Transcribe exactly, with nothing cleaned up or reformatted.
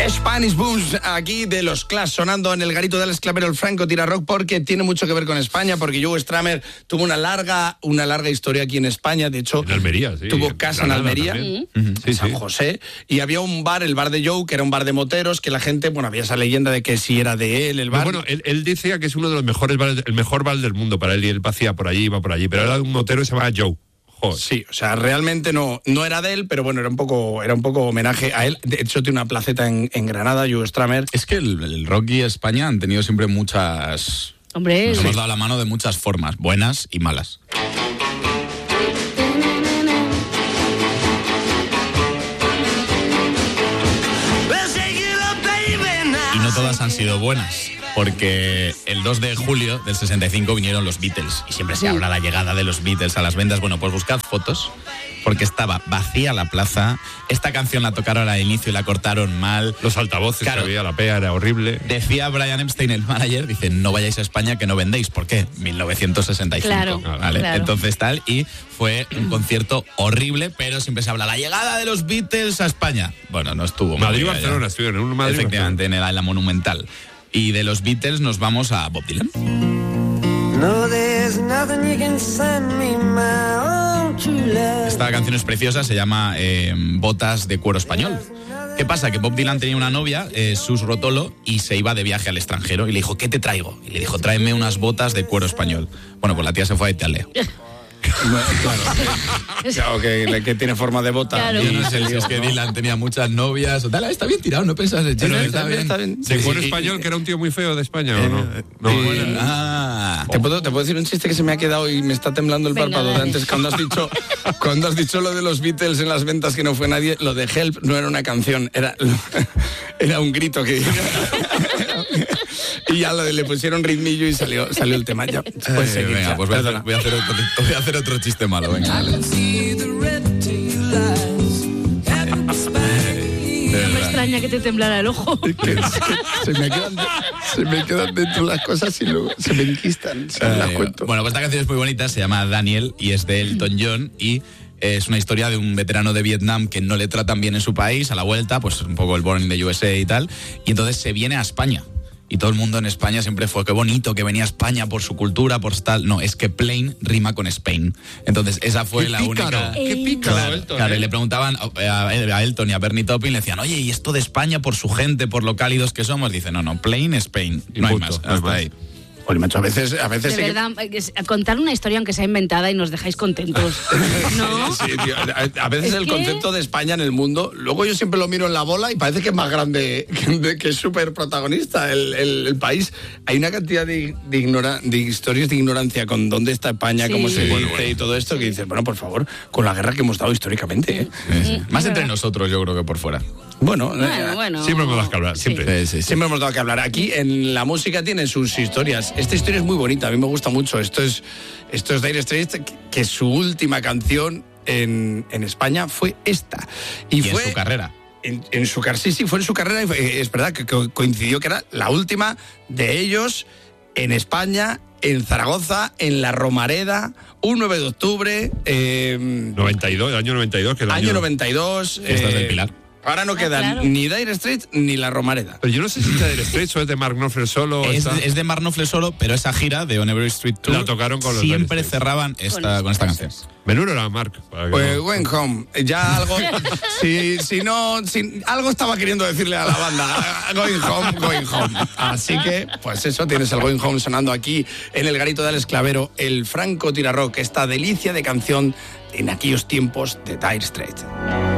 Spanish Booms, aquí de los Clash, sonando en el garito del Esclavero, el Franco Tira Rock, porque tiene mucho que ver con España, porque Joe Strummer tuvo una larga una larga historia aquí en España. De hecho, en Almería, sí, tuvo casa en Almería, sí, en San sí. José, y había un bar, el bar de Joe, que era un bar de moteros, que la gente, bueno, había esa leyenda de que si era de él, el bar. Bueno, él, él decía que es uno de los mejores bares, el mejor bar del mundo para él, y él hacía por allí, iba por allí, pero era un motero y se llamaba Joe. Joder. Sí, o sea, realmente no, no era de él, pero bueno, era un poco, era un poco homenaje a él. De hecho, tiene una placeta en, en Granada, Joe Strummer. Es que el, el rock y España han tenido siempre muchas... Hombre, Nos sí. hemos dado la mano de muchas formas, buenas y malas. Y no todas han sido buenas, porque el dos de julio del sesenta y cinco vinieron los Beatles, y siempre se habla de la llegada de los Beatles a las ventas. Bueno, pues buscad fotos, porque estaba vacía la plaza. Esta canción la tocaron al inicio y la cortaron mal. Los altavoces Claro. que había, la pea era horrible. Decía Brian Epstein, el manager, dice, no vayáis a España que no vendéis. ¿Por qué? mil novecientos sesenta y cinco. Claro, ¿vale? claro. Entonces tal, y fue un concierto horrible, pero siempre se habla, la llegada de los Beatles a España. Bueno, no estuvo. Madrid y Madrid, Barcelona ya. estuvieron, en un Madrid. Efectivamente, en, el, en la Monumental. Y de los Beatles nos vamos a Bob Dylan. No, there's nothing you can send me, my own true love. Esta canción es preciosa, se llama eh, Botas de cuero español. ¿Qué pasa? Que Bob Dylan tenía una novia, eh, Sus Rotolo, y se iba de viaje al extranjero y le dijo, ¿qué te traigo? Y le dijo, tráeme unas botas de cuero español. Bueno, pues la tía se fue a Italia. Claro, que, que tiene forma de bota. Claro. Yo no sé si es que Dylan tenía muchas novias o tal. Está bien tirado, no pensás en chino, está bien. Está bien. ¿De Sí, cuero sí. español, que era un tío muy feo de España o no? No, sí. bueno. Ah, ¿Te puedo, te puedo decir un chiste que se me ha quedado y me está temblando el Venga, párpado de dale. antes cuando has dicho cuando has dicho lo de los Beatles en las ventas que no fue nadie. Lo de Help no era una canción, era, era un grito que y ya lo de, le pusieron ritmillo y salió salió el tema. Ya, puedes eh, seguir, venga, ya, pues voy a, hacer, perdona. voy, a hacer otro, voy a hacer otro chiste malo, venga. I can see the red to your lies. Having Spanish. No me extraña que te temblara el ojo. Que- que se, me quedan, se me quedan dentro las cosas y luego se me enquistan, se me las Eh, cuento. Bueno, pues esta canción es muy bonita, se llama Daniel y es de Elton John y es una historia de un veterano de Vietnam que no le tratan bien en su país, a la vuelta, pues un poco el Born in the U S A y tal, y entonces se viene a España. Y todo el mundo en España siempre fue, qué bonito que venía a España por su cultura, por tal. No, es que plain rima con Spain. Entonces esa fue Qué la pícaro, única... qué pícaro, Claro, Elton, claro, ¿eh? y le preguntaban a, a Elton y a Bernie Taupin, le decían, oye, ¿y esto de España por su gente, por lo cálidos que somos? Dice, no, no, plain Spain. Y No hay punto, más, no hay hasta más. ahí. Oye, macho, a veces, a veces De sí que- verdad, es- contar una historia aunque sea inventada y nos dejáis contentos. ¿No? Sí, tío, a, a veces Es el que- concepto de España en el mundo, luego yo siempre lo miro en la bola y parece que es más grande, que, que es súper protagonista el, el- el país. Hay una cantidad de, de, ignora- de historias de ignorancia con dónde está España, Sí. cómo se Bueno, dice y todo esto, que dices, bueno, por favor, con la guerra que hemos dado históricamente, ¿eh? Sí, sí. Más es entre verdad. nosotros, yo creo que por fuera. Bueno, Bueno, eh, bueno. Siempre hemos dado que hablar, Sí. siempre. Sí, sí, sí. siempre hemos dado que hablar. Aquí en la música tiene sus historias. Esta historia es muy bonita, a mí me gusta mucho. Esto es, esto es Dire Straits, que, que su última canción en, en España fue esta. Y, fue, en su carrera. En, en su carrera, sí, sí, fue en su carrera. Y fue- es verdad que co- coincidió que era la última de ellos en España, en Zaragoza, en la Romareda, un nueve de octubre, eh, noventa y dos, el año noventa y dos, que el año año... noventa y dos. Fiestas del Pilar. Ahora no Ah, quedan claro. ni Dire Straits ni la Romareda. Pero yo no sé si es de Dire Straits o es de Mark Knopfler solo. Es, está- es de Mark Knopfler solo, pero esa gira de On Every Street Tour La tocaron con los siempre Dire Straits. cerraban esta, con esta canción. Menudo era Mark. para que Pues no- Going Home, ya algo, si, si no, si, algo estaba queriendo decirle a la banda, Going Home, Going Home. Así que, pues eso, tienes el Going Home sonando aquí en el garito del Esclavero, el Franco Tira Rock, esta delicia de canción en aquellos tiempos de Dire Straits.